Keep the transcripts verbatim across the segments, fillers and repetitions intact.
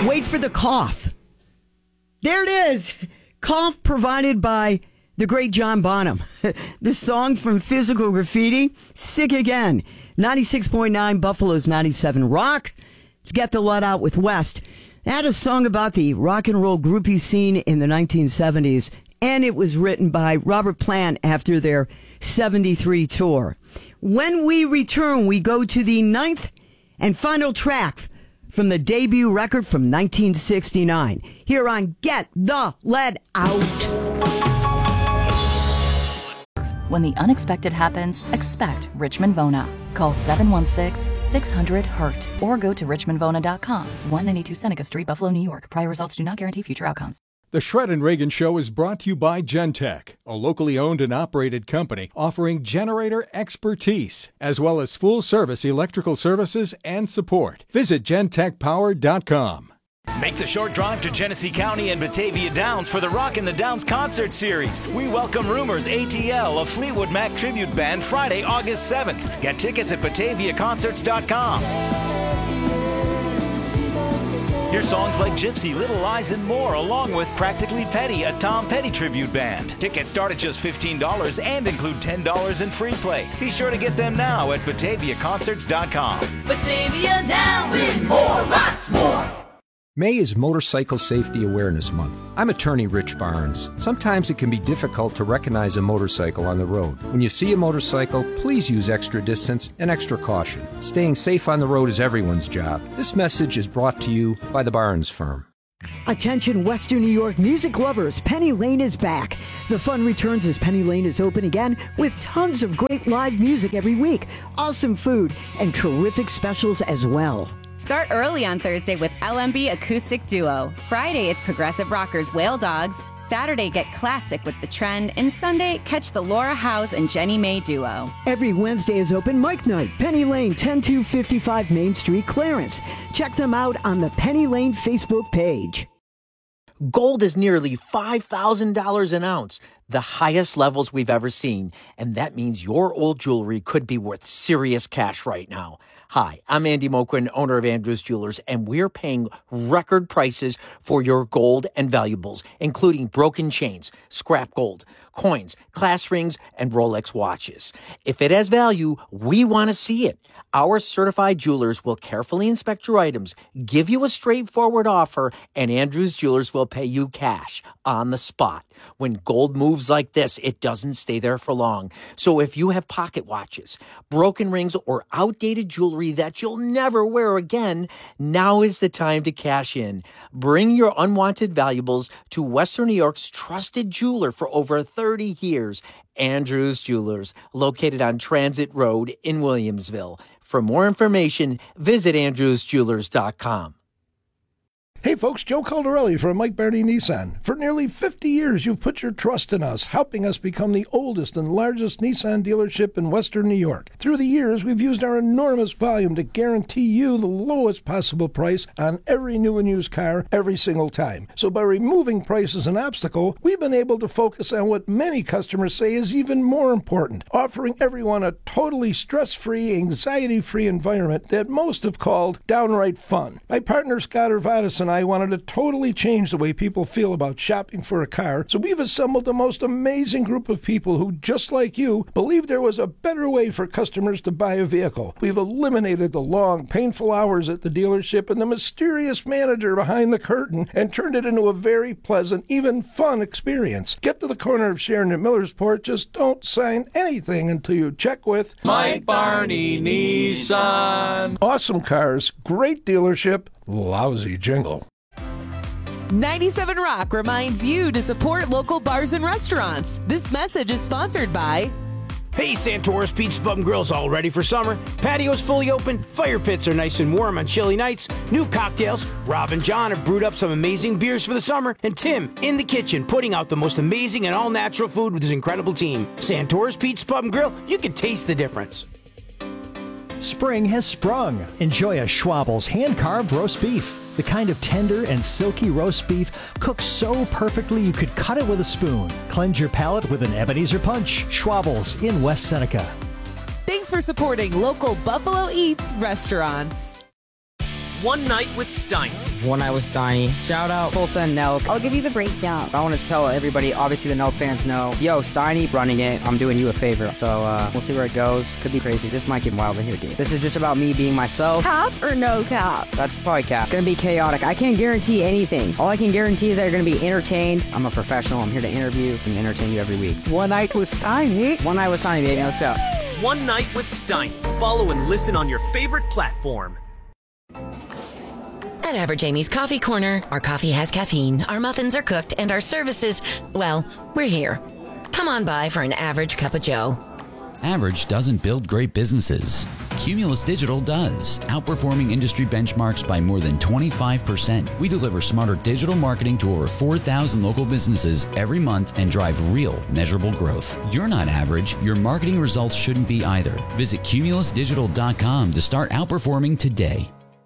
Wait for the cough. There it is. Cough provided by the great John Bonham. The song from Physical Graffiti, Sick Again. ninety-six point nine, Buffalo's ninety-seven Rock. Let's get the let out with West. They had a song about the rock and roll groupie scene in the nineteen seventies, and it was written by Robert Plant after their seventy-three tour. When we return, we go to the ninth and final track from the debut record from nineteen sixty-nine. Here on Get the Let Out. When the unexpected happens, expect Richmond Vona. Call seven one six, six hundred, hurt or go to richmond vona dot com. one ninety-two Seneca Street, Buffalo, New York. Prior results do not guarantee future outcomes. The Shred and Reagan Show is brought to you by Gentech, a locally owned and operated company offering generator expertise, as well as full-service electrical services and support. Visit gentech power dot com. Make the short drive to Genesee County and Batavia Downs for the Rock in the Downs concert series. We welcome Rumors A T L, a Fleetwood Mac tribute band, Friday, August seventh. Get tickets at batavia concerts dot com. Hear songs like Gypsy, Little Lies, and more, along with Practically Petty, a Tom Petty tribute band. Tickets start at just fifteen dollars and include ten dollars in free play. Be sure to get them now at batavia concerts dot com. Batavia Down with more, lots more. May is Motorcycle Safety Awareness Month. I'm attorney Rich Barnes. Sometimes it can be difficult to recognize a motorcycle on the road. When you see a motorcycle, please use extra distance and extra caution. Staying safe on the road is everyone's job. This message is brought to you by the Barnes Firm. Attention Western New York music lovers, Penny Lane is back. The fun returns as Penny Lane is open again with tons of great live music every week, awesome food, and terrific specials as well. Start early on Thursday with L M B Acoustic Duo. Friday, it's progressive rockers Whale Dogs. Saturday, get classic with The Trend. And Sunday, catch the Laura House and Jenny May Duo. Every Wednesday is open mic night. Penny Lane, ten two fifty-five Main Street, Clarence. Check them out on the Penny Lane Facebook page. Gold is nearly five thousand dollars an ounce, the highest levels we've ever seen. And that means your old jewelry could be worth serious cash right now. Hi, I'm Andy Moquin, owner of Andrews Jewelers, and we're paying record prices for your gold and valuables, including broken chains, scrap gold, coins, class rings, and Rolex watches. If it has value, we want to see it. Our certified jewelers will carefully inspect your items, give you a straightforward offer, and Andrews Jewelers will pay you cash on the spot. When gold moves like this, it doesn't stay there for long. So if you have pocket watches, broken rings, or outdated jewelry that you'll never wear again, now is the time to cash in. Bring your unwanted valuables to Western New York's trusted jeweler for over thirty years, Andrews Jewelers, located on Transit Road in Williamsville. For more information, visit andrews jewelers dot com. Hey folks, Joe Caldarelli from Mike Barney Nissan. For nearly fifty years, you've put your trust in us, helping us become the oldest and largest Nissan dealership in Western New York. Through the years, we've used our enormous volume to guarantee you the lowest possible price on every new and used car every single time. So by removing price as an obstacle, we've been able to focus on what many customers say is even more important, offering everyone a totally stress-free, anxiety-free environment that most have called downright fun. My partner Scott Urvatis and I wanted to totally change the way people feel about shopping for a car, so we've assembled the most amazing group of people who, just like you, believe there was a better way for customers to buy a vehicle. We've eliminated the long, painful hours at the dealership and the mysterious manager behind the curtain and turned it into a very pleasant, even fun experience. Get to the corner of Sharon and Millersport, just don't sign anything until you check with Mike Barney Nissan. Awesome cars, great dealership, lousy jingle. ninety-seven Rock reminds you to support local bars and restaurants. This message is sponsored by... Hey, Santora's Pizza Pub and Grill's all ready for summer. Patio's fully open, fire pits are nice and warm on chilly nights, new cocktails. Rob and John have brewed up some amazing beers for the summer, and Tim, in the kitchen, putting out the most amazing and all-natural food with his incredible team. Santora's Pizza Pub and Grill, you can taste the difference. Spring has sprung. Enjoy a Schwabel's hand-carved roast beef. The kind of tender and silky roast beef cooked so perfectly you could cut it with a spoon. Cleanse your palate with an Ebenezer Punch. Schwabel's in West Seneca. Thanks for supporting local Buffalo Eats restaurants. One Night with Steiny. One Night with Steiny. Shout out Tulsa and Nelk. I'll give you the breakdown. I want to tell everybody, obviously the Nelk fans know, yo, Steiny running it, I'm doing you a favor. So uh, we'll see where it goes. Could be crazy. This might get wild in here, dude. This is just about me being myself. Cap or no cap? That's probably cap. Gonna be chaotic. I can't guarantee anything. All I can guarantee is that you're gonna be entertained. I'm a professional. I'm here to interview and entertain you every week. One Night with Steiny. One Night with Steiny, baby. Let's go. One Night with Steiny. Follow and listen on your favorite platform. At Average Amy's Coffee Corner, our coffee has caffeine, our muffins are cooked, and our services, well, we're here. Come on by for an average cup of joe. Average doesn't build great businesses. Cumulus Digital does, outperforming industry benchmarks by more than twenty-five percent. We deliver smarter digital marketing to over four thousand local businesses every month and drive real, measurable growth. You're not average. Your marketing results shouldn't be either. Visit cumulus digital dot com to start outperforming today.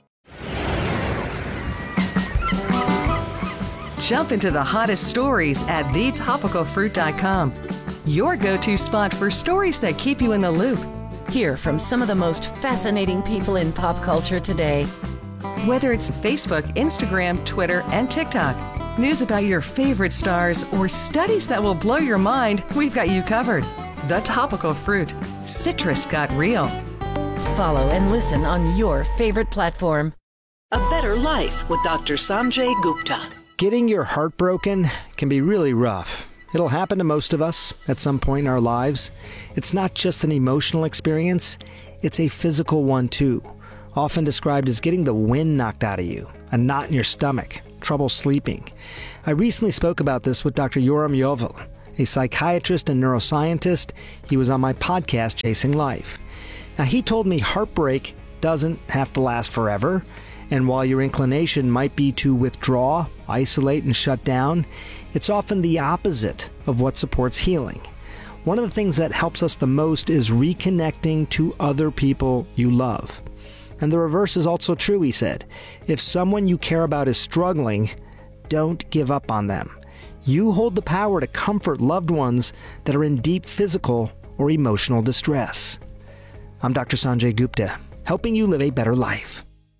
Jump into the hottest stories at the topical fruit dot com. Your go-to spot for stories that keep you in the loop. Hear from some of the most fascinating people in pop culture today. Whether it's Facebook, Instagram, Twitter, and TikTok, news about your favorite stars, or studies that will blow your mind, we've got you covered. The Topical Fruit. Citrus got real. Follow and listen on your favorite platform. A Better Life with Doctor Sanjay Gupta. Getting your heart broken can be really rough. It'll happen to most of us at some point in our lives. It's not just an emotional experience, it's a physical one too. Often described as getting the wind knocked out of you, a knot in your stomach, trouble sleeping. I recently spoke about this with Doctor Yoram Yovel, a psychiatrist and neuroscientist. He was on my podcast, Chasing Life. Now, he told me heartbreak doesn't have to last forever. And while your inclination might be to withdraw, isolate, and shut down, it's often the opposite of what supports healing. One of the things that helps us the most is reconnecting to other people you love. And the reverse is also true, he said. If someone you care about is struggling, don't give up on them. You hold the power to comfort loved ones that are in deep physical or emotional distress. I'm Doctor Sanjay Gupta, helping you live a better life.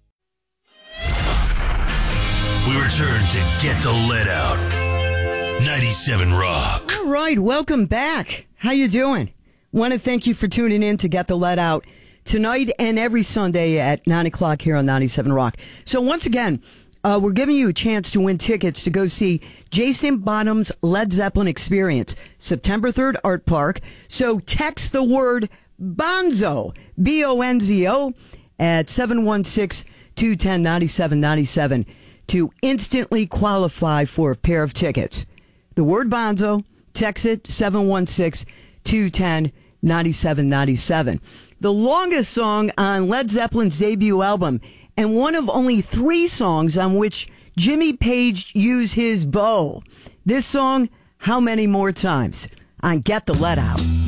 We return to Get the Lead Out. ninety-seven Rock. All right, welcome back. How you doing? Want to thank you for tuning in to Get the Lead Out tonight and every Sunday at nine o'clock here on ninety-seven Rock. So once again, uh, we're giving you a chance to win tickets to go see Jason Bonham's Led Zeppelin Experience, September third, Art Park. So text the word Bonzo, B O N Z O, at seven one six, two one zero, nine seven nine seven. To instantly qualify for a pair of tickets. The word Bonzo, text it seven one six, two one zero, nine seven nine seven. The longest song on Led Zeppelin's debut album, and one of only three songs on which Jimmy Page used his bow. This song, How Many More Times, on Get the Lead Out.